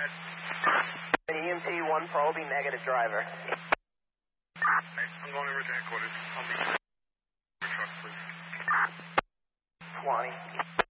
EMT 1 probing, negative driver. I'm going over to headquarters. I'll be truck, please. 20.